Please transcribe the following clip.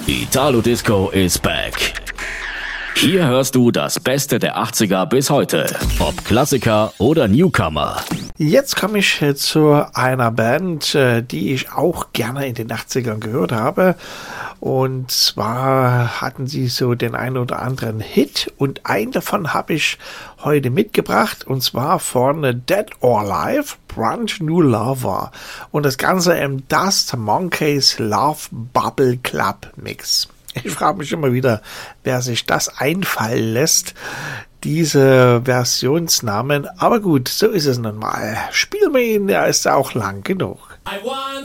Italo Disco is back. Hier hörst du das Beste der 80er bis heute. Ob Klassiker oder Newcomer. Jetzt komme ich zu einer Band, die ich auch gerne in den 80ern gehört habe. Und zwar hatten sie so den einen oder anderen Hit. Und einen davon habe ich heute mitgebracht. Und zwar von Dead or Alive, Brand New Lover. Und das Ganze im Dust Monkeys Love Bubble Club Mix. Ich frage mich immer wieder, wer sich das einfallen lässt, diese Versionsnamen. Aber gut, so ist es nun mal. Spielen wir ihn, der ist auch lang genug.